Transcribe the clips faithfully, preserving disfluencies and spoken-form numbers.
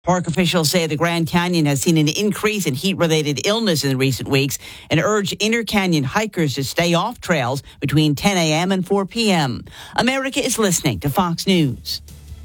Park officials say the Grand Canyon has seen an increase in heat-related illness in recent weeks and urge Inner Canyon hikers to stay off trails between ten a.m. and four p.m. America is listening to Fox News.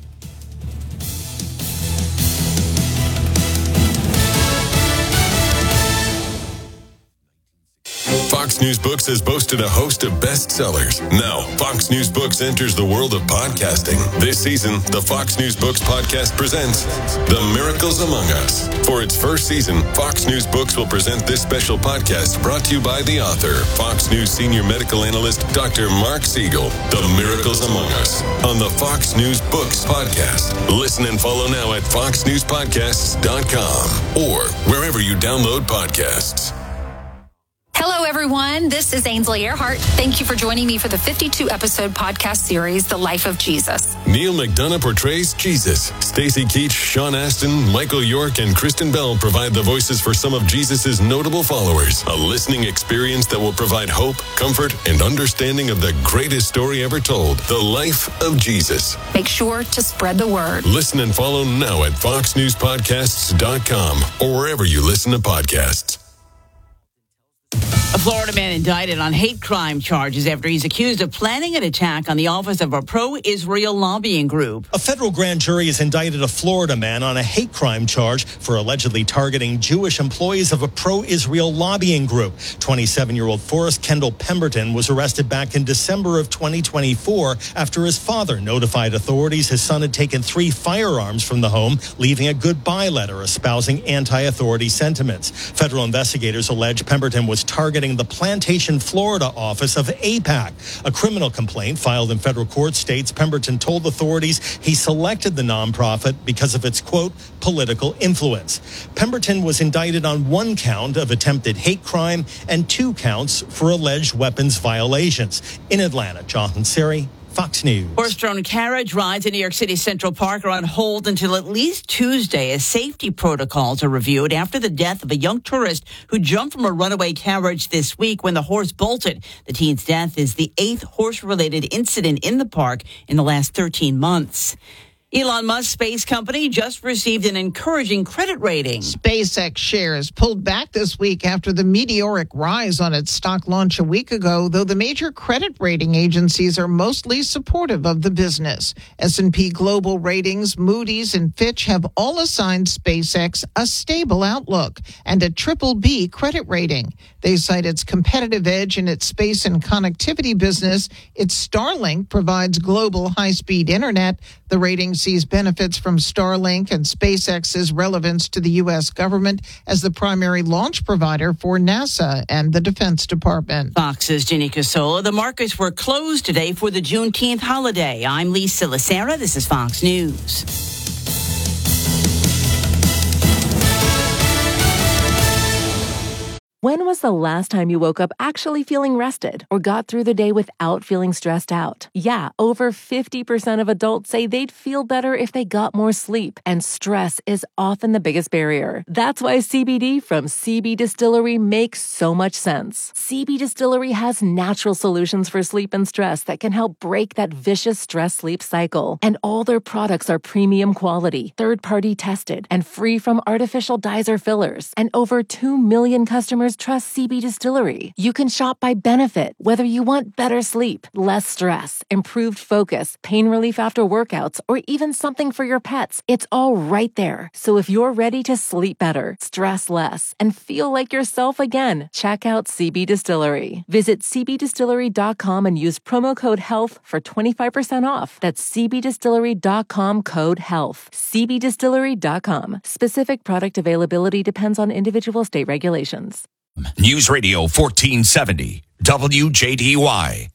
Fox News Books has boasted a host of bestsellers. Now, Fox News Books enters the world of podcasting. This season, the Fox News Books podcast presents The Miracles Among Us. For its first season, Fox News Books will present this special podcast brought to you by the author, Fox News senior medical analyst, Doctor Mark Siegel. The Miracles Among Us on the Fox News Books podcast. Listen and follow now at fox news podcasts dot com or wherever you download podcasts. Hello, everyone. This is Ainsley Earhart. Thank you for joining me for the fifty-two episode podcast series, The Life of Jesus. Neil McDonough portrays Jesus. Stacey Keach, Sean Astin, Michael York, and Kristen Bell provide the voices for some of Jesus' notable followers. A listening experience that will provide hope, comfort, and understanding of the greatest story ever told, The Life of Jesus. Make sure to spread the word. Listen and follow now at fox news podcasts dot com or wherever you listen to podcasts. A Florida man indicted on hate crime charges after he's accused of planning an attack on the office of a pro-Israel lobbying group. A federal grand jury has indicted a Florida man on a hate crime charge for allegedly targeting Jewish employees of a pro-Israel lobbying group. twenty-seven-year-old Forrest Kendall Pemberton was arrested back in December of twenty twenty-four after his father notified authorities his son had taken three firearms from the home, leaving a goodbye letter espousing anti-authority sentiments. Federal investigators allege Pemberton was targeting the Plantation, Florida office of AIPAC. A criminal complaint filed in federal court states Pemberton told authorities he selected the nonprofit because of its, quote, political influence. Pemberton was indicted on one count of attempted hate crime and two counts for alleged weapons violations. In Atlanta, Jonathan Seri, Fox News. Horse-drawn carriage rides in New York City Central Park are on hold until at least Tuesday as safety protocols are reviewed after the death of a young tourist who jumped from a runaway carriage this week when the horse bolted. The teen's death is the eighth horse-related incident in the park in the last thirteen months. Elon Musk's space company just received an encouraging credit rating. SpaceX shares pulled back this week after the meteoric rise on its stock launch a week ago, though the major credit rating agencies are mostly supportive of the business. S and P Global Ratings, Moody's, and Fitch have all assigned SpaceX a stable outlook and a triple B credit rating. They cite its competitive edge in its space and connectivity business. Its Starlink provides global high-speed internet. The rating sees benefits from Starlink and SpaceX's relevance to the U S government as the primary launch provider for NASA and the Defense Department. Fox's Ginny Casola. The markets were closed today for the Juneteenth holiday. I'm Lisa Lacera. This is Fox News. When was the last time you woke up actually feeling rested or got through the day without feeling stressed out? Yeah, over fifty percent of adults say they'd feel better if they got more sleep, and stress is often the biggest barrier. That's why C B D from C B Distillery makes so much sense. C B Distillery has natural solutions for sleep and stress that can help break that vicious stress-sleep cycle. And all their products are premium quality, third-party tested, and free from artificial dyes or fillers. And over two million customers trust C B Distillery. You can shop by benefit, whether you want better sleep, less stress, improved focus, pain relief after workouts, or even something for your pets. It's all right there. So if you're ready to sleep better, stress less, and feel like yourself again, check out C B Distillery. Visit c b distillery dot com and use promo code HEALTH for twenty-five percent off. That's c b distillery dot com code HEALTH. c b distillery dot com. Specific product availability depends on individual state regulations. News Radio fourteen seventy, W J D Y.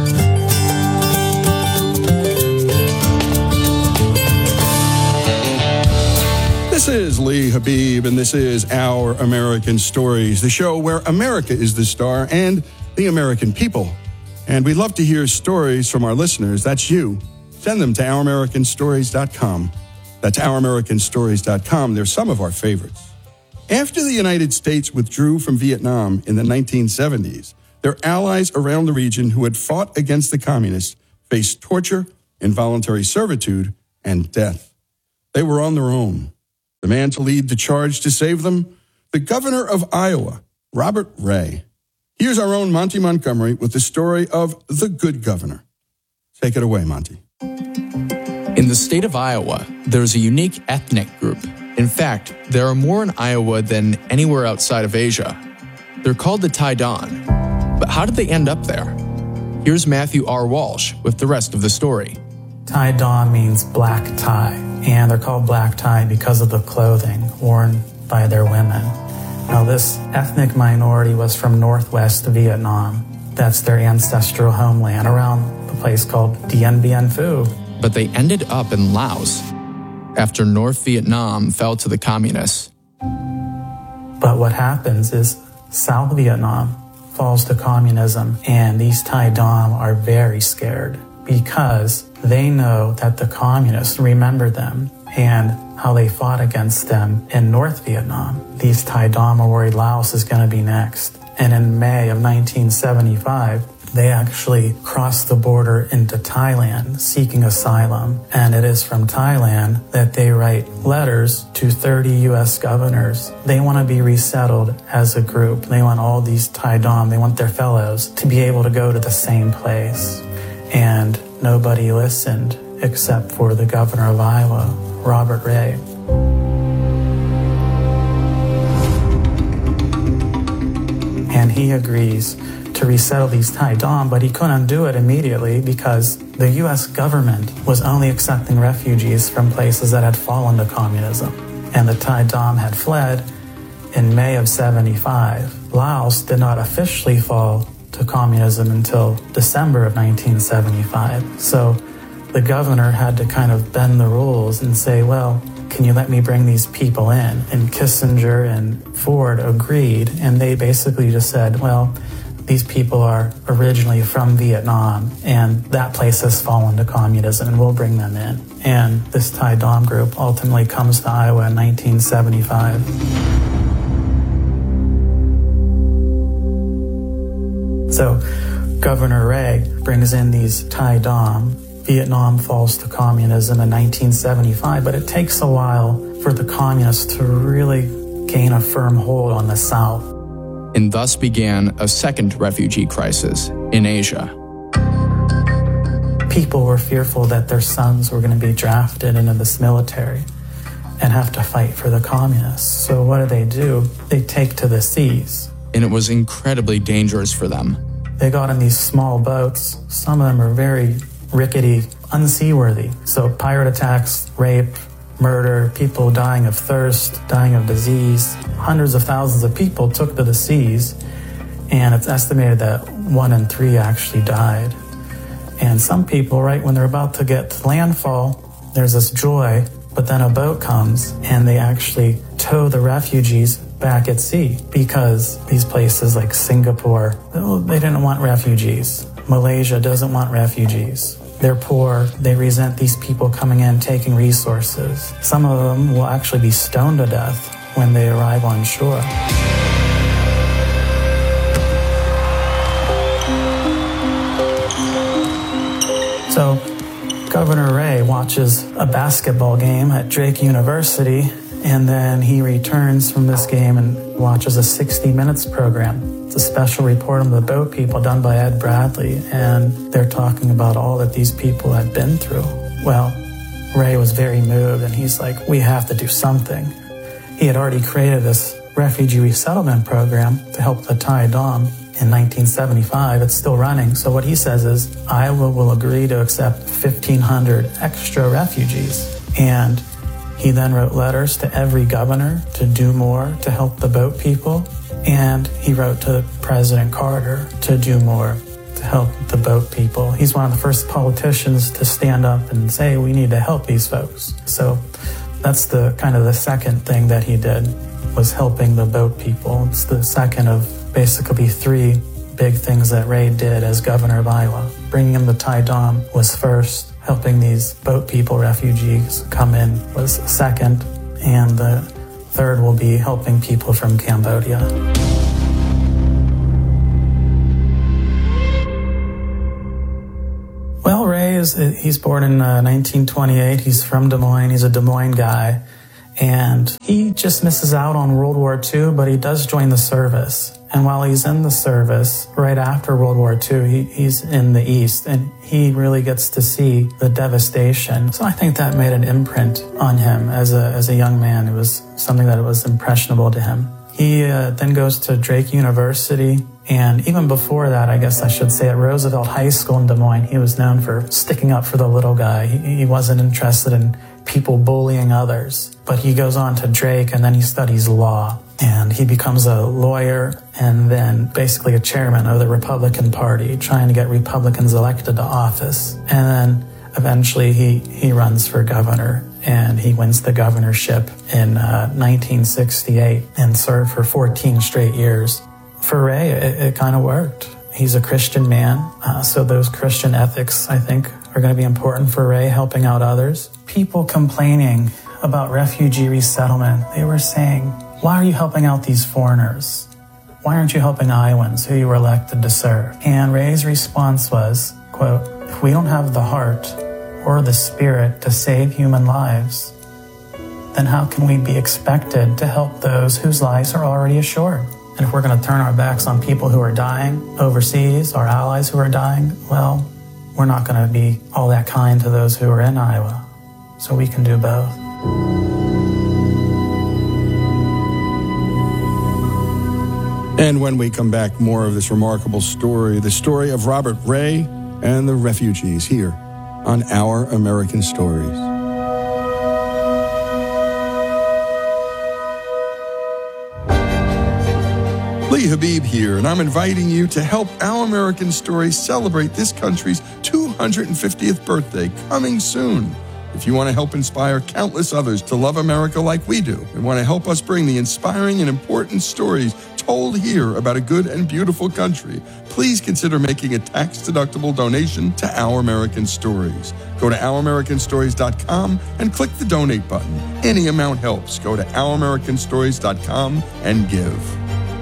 This is Lee Habib, and this is Our American Stories, the show where America is the star and the American people. And we'd love to hear stories from our listeners. That's you. Send them to our american stories dot com. That's our american stories dot com. They're some of our favorites. After the United States withdrew from Vietnam in the nineteen seventies, their allies around the region who had fought against the communists faced torture, involuntary servitude, and death. They were on their own. man to lead the charge to save them? The governor of Iowa, Robert Ray. Here's our own Monty Montgomery with the story of the good governor. Take it away, Monty. In the state of Iowa, there's a unique ethnic group. In fact, there are more in Iowa than anywhere outside of Asia. They're called the Tai Don. But how did they end up there? Here's Matthew R. Walsh with the rest of the story. Tai Don means black tie, and they're called black tie because of the clothing worn by their women. Now, this ethnic minority was from northwest Vietnam. That's their ancestral homeland around the place called Dien Bien Phu. But they ended up in Laos after North Vietnam fell to the communists. But what happens is South Vietnam falls to communism, and these Tai Dom are very scared because they know that the communists remember them and how they fought against them in North Vietnam. These Tai Dom are worried Laos is going to be next. And in May of nineteen seventy-five, they actually crossed the border into Thailand seeking asylum. And it is from Thailand that they write letters to thirty U S governors. They want to be resettled as a group. They want all these Tai Dom, they want their fellows to be able to go to the same place. And nobody listened except for the governor of Iowa, Robert Ray. And he agrees to resettle these Tai Dom, but he couldn't do it immediately because the U S government was only accepting refugees from places that had fallen to communism. And the Tai Dom had fled in May of seventy-five. Laos did not officially fall to communism until December of nineteen seventy-five. So the governor had to kind of bend the rules and say, well, can you let me bring these people in? And Kissinger and Ford agreed, and they basically just said, well, these people are originally from Vietnam, and that place has fallen to communism, and we'll bring them in. And this Tai Dom group ultimately comes to Iowa in nineteen seventy-five. So Governor Ray brings in these Tai Dom. Vietnam falls to communism in nineteen seventy-five, but it takes a while for the communists to really gain a firm hold on the South. And thus began a second refugee crisis in Asia. People were fearful that their sons were going to be drafted into this military and have to fight for the communists. So what do they do? They take to the seas. And it was incredibly dangerous for them. They got in these small boats. Some of them are very rickety, unseaworthy. So pirate attacks, rape, murder, people dying of thirst, dying of disease. Hundreds of thousands of people took to the seas, and it's estimated that one in three actually died. And some people, right when they're about to get to landfall, there's this joy, but then a boat comes, and they actually tow the refugees back at sea because these places like Singapore, they didn't want refugees. Malaysia doesn't want refugees. They're poor. They resent these people coming in, taking resources. Some of them will actually be stoned to death when they arrive on shore. So Governor Ray watches a basketball game at Drake University, and then he returns from this game and watches a sixty minutes program. It's a special report on the boat people done by Ed Bradley, and they're talking about all that these people had been through. Well, Ray was very moved, and he's like, we have to do something. He had already created this refugee resettlement program to help the Tai Dom in nineteen seventy-five. It's still running. So what he says is, Iowa will agree to accept fifteen hundred extra refugees. And he then wrote letters to every governor to do more to help the boat people. And he wrote to President Carter to do more to help the boat people. He's one of the first politicians to stand up and say, we need to help these folks. So that's the kind of the second thing that he did, was helping the boat people. It's the second of basically three big things that Ray did as governor of Iowa. Bringing in the Tai Dom was first. Helping these boat people, refugees, come in was second. And the third will be helping people from Cambodia. Well, Ray is, he's born in uh, nineteen twenty-eight. He's from Des Moines. He's a Des Moines guy. And he just misses out on World War Two, but he does join the service. And while he's in the service, right after World War Two, he, he's in the East, and he really gets to see the devastation. So I think that made an imprint on him as a as a young man. It was something that was impressionable to him. He uh, then goes to Drake University, and even before that, I guess I should say, at Roosevelt High School in Des Moines, he was known for sticking up for the little guy. He, he wasn't interested in people bullying others. But he goes on to Drake, and then he studies law. And he becomes a lawyer and then basically a chairman of the Republican Party, trying to get Republicans elected to office. And then eventually he, he runs for governor, and he wins the governorship in uh, nineteen sixty-eight and served for fourteen straight years. For Ray, it, it kind of worked. He's a Christian man, uh, so those Christian ethics, I think, are going to be important for Ray, helping out others. People complaining about refugee resettlement, they were saying, why are you helping out these foreigners? Why aren't you helping Iowans who you were elected to serve? And Ray's response was, quote, if we don't have the heart or the spirit to save human lives, then how can we be expected to help those whose lives are already assured? And if we're going to turn our backs on people who are dying overseas, our allies who are dying, well, we're not going to be all that kind to those who are in Iowa. So we can do both. And when we come back, more of this remarkable story, the story of Robert Ray and the refugees here on Our American Stories. Lee Habib here, and I'm inviting you to help Our American Stories celebrate this country's two hundred fiftieth birthday coming soon. If you want to help inspire countless others to love America like we do, and want to help us bring the inspiring and important stories told here about a good and beautiful country, please consider making a tax-deductible donation to Our American Stories. Go to our american stories dot com and click the donate button. Any amount helps. Go to our american stories dot com and give.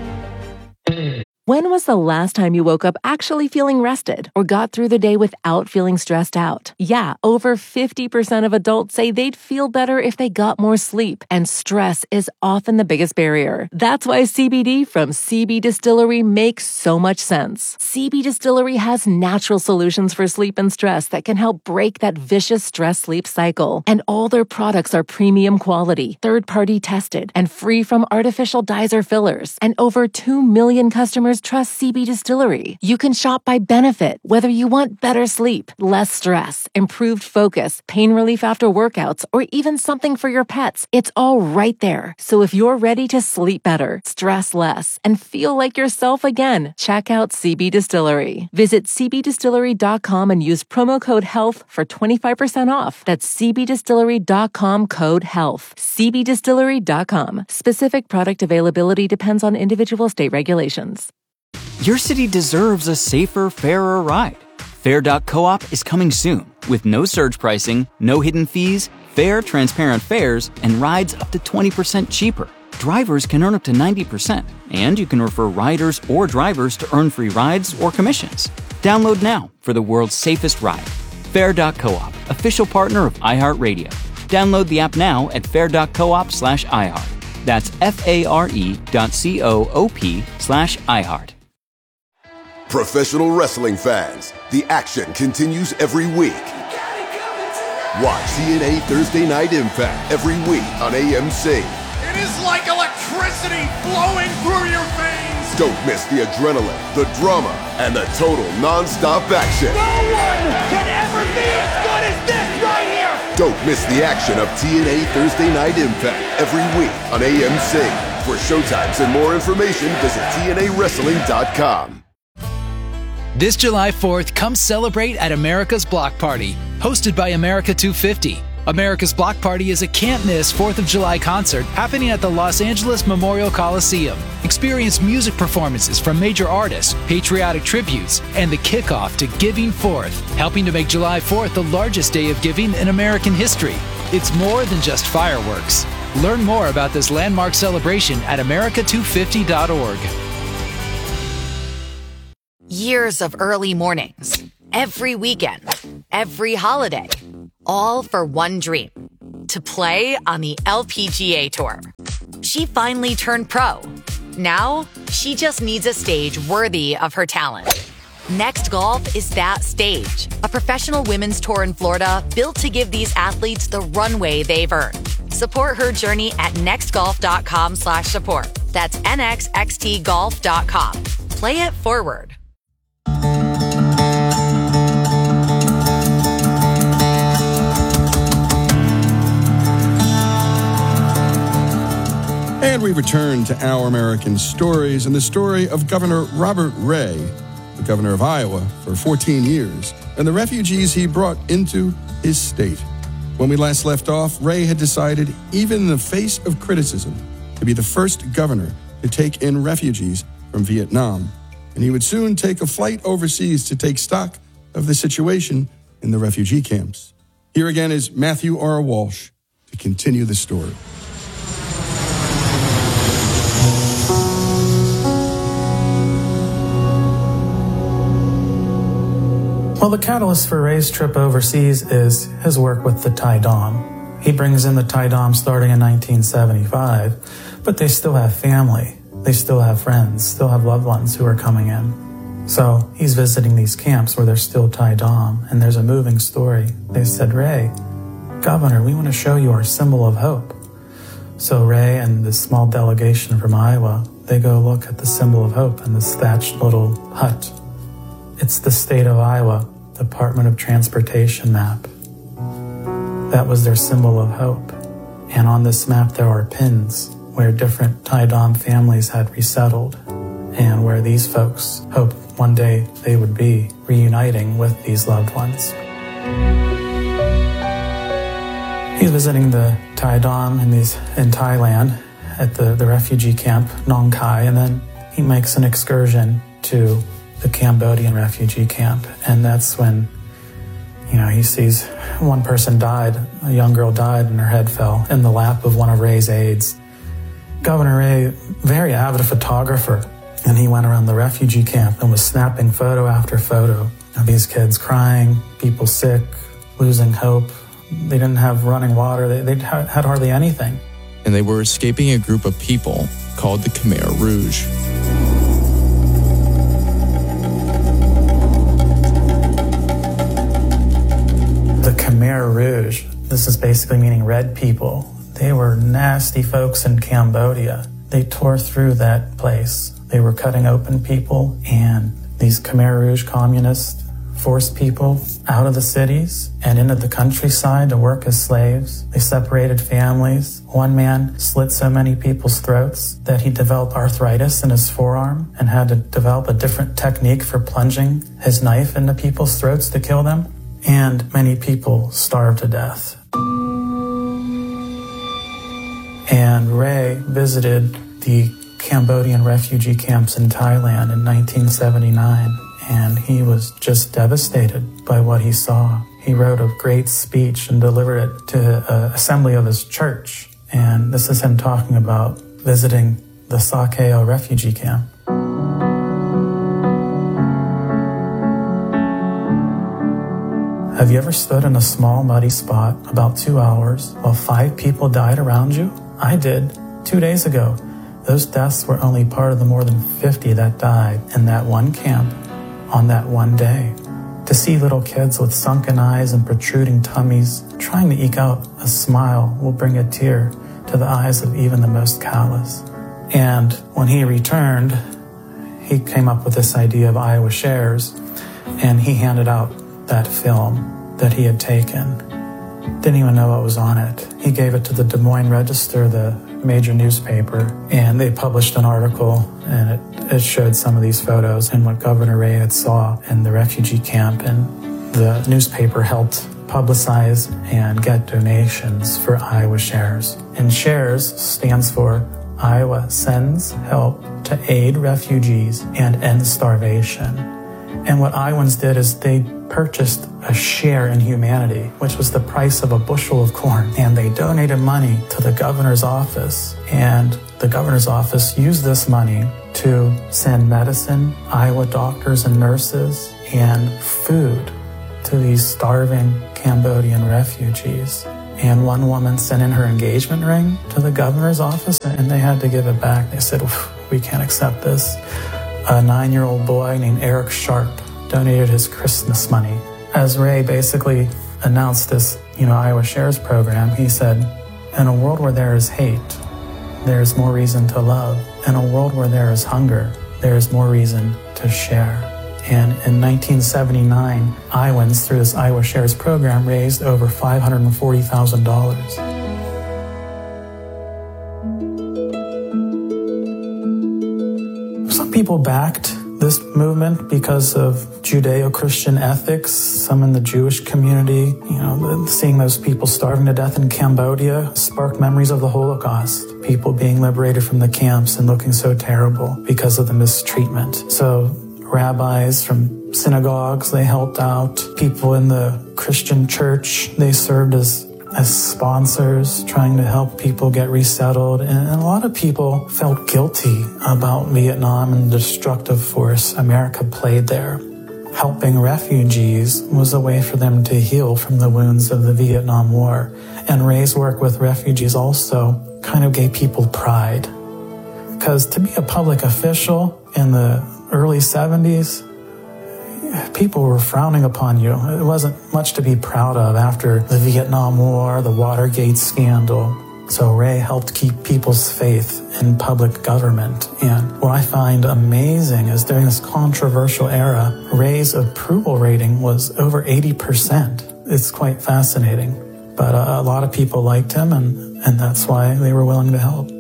When was the last time you woke up actually feeling rested or got through the day without feeling stressed out? Yeah, over fifty percent of adults say they'd feel better if they got more sleep, and stress is often the biggest barrier. That's why C B D from C B Distillery makes so much sense. C B Distillery has natural solutions for sleep and stress that can help break that vicious stress-sleep cycle. And all their products are premium quality, third-party tested, and free from artificial dyes or fillers. And over two million customers trust C B Distillery. You can shop by benefit, whether you want better sleep, less stress, improved focus, pain relief after workouts, or even something for your pets. It's all right there. So if you're ready to sleep better, stress less, and feel like yourself again, check out C B Distillery. Visit c b distillery dot com and use promo code HEALTH for twenty-five percent off. That's c b distillery dot com code HEALTH. c b distillery dot com. Specific product availability depends on individual state regulations. Your city deserves a safer, fairer ride. Fair dot coop is coming soon with no surge pricing, no hidden fees, fair, transparent fares, and rides up to twenty percent cheaper. Drivers can earn up to ninety percent, and you can refer riders or drivers to earn free rides or commissions. Download now for the world's safest ride. Fair dot coop, official partner of iHeartRadio. Download the app now at fair dot coop slash iHeart. That's F-A-R-E dot C-O-O-P slash iHeart. Professional wrestling fans, the action continues every week. Watch T N A Thursday Night Impact every week on A M C. It is like electricity flowing through your veins. Don't miss the adrenaline, the drama, and the total non-stop action. No one can ever be as good as this right here. Don't miss the action of T N A Thursday Night Impact every week on A M C. For showtimes and more information, visit T N A wrestling dot com. This July fourth, come celebrate at America's Block Party, hosted by America two fifty. America's Block Party is a can't-miss fourth of July concert happening at the Los Angeles Memorial Coliseum. Experience music performances from major artists, patriotic tributes, and the kickoff to Giving Fourth, helping to make July fourth the largest day of giving in American history. It's more than just fireworks. Learn more about this landmark celebration at america two fifty dot org. Years of early mornings, every weekend, every holiday, all for one dream. to play on the L P G A Tour. She finally turned pro. Now, she just needs a stage worthy of her talent. Next Golf is that stage, a professional women's tour in Florida built to give these athletes the runway they've earned. Support her journey at nextgolf.com slash support. That's N X X T golf dot com. Play it forward. And we return to Our American Stories and the story of Governor Robert Ray, the governor of Iowa for fourteen years, and the refugees he brought into his state. When we last left off, Ray had decided, even in the face of criticism, to be the first governor to take in refugees from Vietnam. And he would soon take a flight overseas to take stock of the situation in the refugee camps. Here again is Matthew R. Walsh to continue the story. Well, the catalyst for Ray's trip overseas is his work with the Thai Dom. He brings in the Thai Dom starting in nineteen seventy-five, but they still have family. They still have friends, still have loved ones who are coming in. So he's visiting these camps where there's still Thai Dom, and there's a moving story. They said, Ray, Governor, we want to show you our symbol of hope. So Ray and this small delegation from Iowa, they go look at the symbol of hope in this thatched little hut. It's the state of Iowa Department of Transportation map. That was their symbol of hope. And on this map there are pins where different Thai Dom families had resettled and where these folks hoped one day they would be reuniting with these loved ones. He's visiting the Thai Dom in, these, in Thailand at the, the refugee camp, Nong Khai, and then he makes an excursion to the Cambodian refugee camp. And that's when, you know, he sees one person died, a young girl died and her head fell in the lap of one of Ray's aides. Governor Ray, very avid photographer, and he went around the refugee camp and was snapping photo after photo of these kids crying, people sick, losing hope. They didn't have running water. They, they had hardly anything. And they were escaping a group of people called the Khmer Rouge. The Khmer Rouge, this is basically meaning red people. They were nasty folks in Cambodia. They tore through that place. They were cutting open people, and these Khmer Rouge communists forced people out of the cities and into the countryside to work as slaves. They separated families. One man slit so many people's throats that he developed arthritis in his forearm and had to develop a different technique for plunging his knife into people's throats to kill them. And many people starved to death. And Ray visited the Cambodian refugee camps in Thailand in nineteen seventy-nine, and he was just devastated by what he saw. He wrote a great speech and delivered it to an assembly of his church, and this is him talking about visiting the Sa Kaeo refugee camp. Have you ever stood in a small muddy spot about two hours while five people died around you? I did, two days ago. Those deaths were only part of the more than fifty that died in that one camp on that one day. To see little kids with sunken eyes and protruding tummies trying to eke out a smile will bring a tear to the eyes of even the most callous. And when he returned, he came up with this idea of Iowa Shares, and he handed out that film that he had taken. Didn't even know what was on it. He gave it to the Des Moines Register, the major newspaper, and they published an article, and it, it showed some of these photos and what Governor Ray had saw in the refugee camp, and the newspaper helped publicize and get donations for Iowa Shares. And SHARES stands for Iowa Sends Help to Aid Refugees and End Starvation. And what Iowans did is they purchased a share in humanity, which was the price of a bushel of corn. And they donated money to the governor's office. And the governor's office used this money to send medicine, Iowa doctors and nurses, and food to these starving Cambodian refugees. And one woman sent in her engagement ring to the governor's office, and they had to give it back. They said, we can't accept this. A nine-year-old boy named Eric Sharp donated his Christmas money. As Ray basically announced this, you know, Iowa Shares program, he said, in a world where there is hate, there is more reason to love. In a world where there is hunger, there is more reason to share. And in nineteen seventy-nine, Iowans, through this Iowa Shares program, raised over five hundred forty thousand dollars. Some people backed this movement because of Judeo-Christian ethics. Some in the Jewish community, you know, seeing those people starving to death in Cambodia sparked memories of the Holocaust. People being liberated from the camps and looking so terrible because of the mistreatment. So rabbis from synagogues, they helped out. People in the Christian church, they served as as sponsors, trying to help people get resettled. And a lot of people felt guilty about Vietnam and the destructive force America played there. Helping refugees was a way for them to heal from the wounds of the Vietnam War. And Ray's work with refugees also kind of gave people pride. Because to be a public official in the early seventies, people were frowning upon you. It wasn't much to be proud of after the Vietnam War, the Watergate scandal. So Ray helped keep people's faith in public government. And what I find amazing is during this controversial era, Ray's approval rating was over eighty percent. It's quite fascinating. But a, a lot of people liked him, and, and that's why they were willing to help.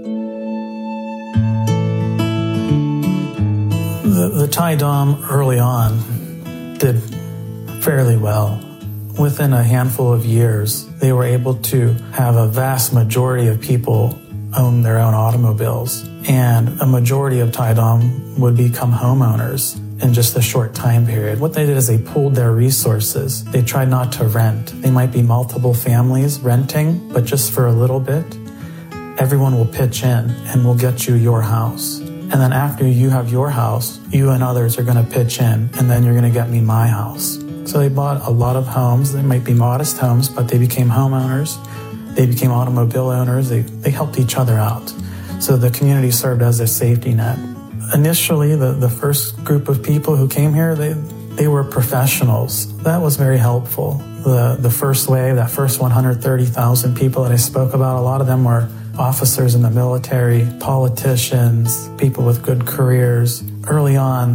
The, the Thai Dom early on did fairly well. Within a handful of years, they were able to have a vast majority of people own their own automobiles, and a majority of Thai Dom would become homeowners in just a short time period. What they did is they pooled their resources. They tried not to rent. They might be multiple families renting, but just for a little bit. Everyone will pitch in and will get you your house. And then after you have your house, you and others are going to pitch in, and then you're going to get me my house. So they bought a lot of homes. They might be modest homes, but they became homeowners. They became automobile owners. They, they helped each other out. So the community served as a safety net. Initially, the, the first group of people who came here, they, they were professionals. That was very helpful. The, the first wave, that first one hundred thirty thousand people that I spoke about, a lot of them were officers in the military, politicians, people with good careers. Early on,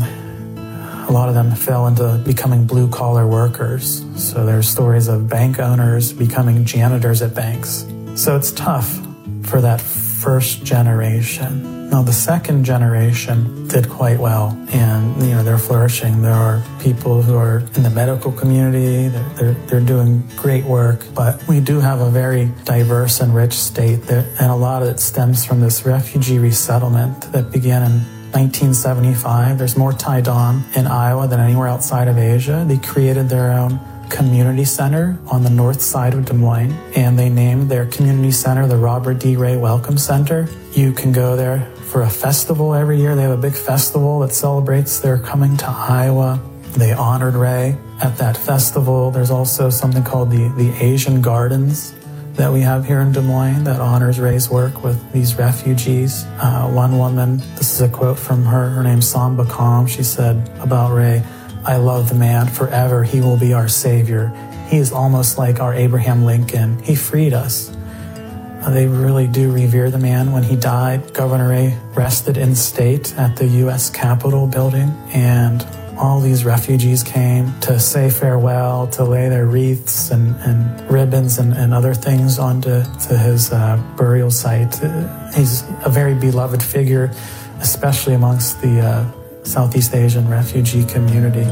a lot of them fell into becoming blue-collar workers. So there's stories of bank owners becoming janitors at banks. So it's tough for that first generation. Now, the second generation did quite well, and you know they're flourishing. There are people who are in the medical community. They're, they're, they're doing great work, but we do have a very diverse and rich state, that, and a lot of it stems from this refugee resettlement that began in nineteen seventy-five. There's more Thai Dom in Iowa than anywhere outside of Asia. They created their own community center on the north side of Des Moines, and they named their community center the Robert D. Ray Welcome Center. You can go there for a festival every year. They have a big festival that celebrates their coming to Iowa. They honored Ray at that festival. There's also something called the, the Asian Gardens that we have here in Des Moines that honors Ray's work with these refugees. Uh, one woman, this is a quote from her, her name's Samba Kam. She said about Ray, "I love the man forever. He will be our savior. He is almost like our Abraham Lincoln. He freed us." Uh, they really do revere the man. When he died, Governor Ray rested in state at the U S Capitol building, and all these refugees came to say farewell, to lay their wreaths and, and ribbons and, and other things onto to his uh, burial site. Uh, he's a very beloved figure, especially amongst the uh, Southeast Asian refugee community.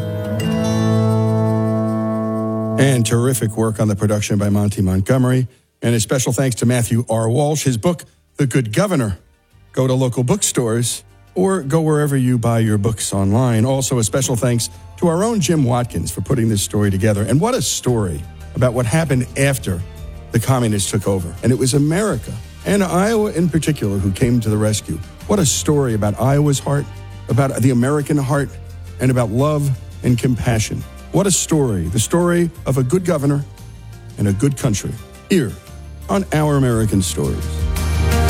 And terrific work on the production by Monty Montgomery. And a special thanks to Matthew R. Walsh. His book, The Good Governor. Go to local bookstores or go wherever you buy your books online. Also, a special thanks to our own Jim Watkins for putting this story together. And what a story about what happened after the communists took over. And it was America, and Iowa in particular, who came to the rescue. What a story about Iowa's heart, about the American heart, and about love and compassion. What a story. The story of a good governor and a good country, here on Our American Stories.